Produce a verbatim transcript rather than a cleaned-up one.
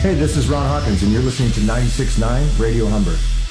Hey, this is Ron Hawkins, and you're listening to ninety-six point nine Radio Humber.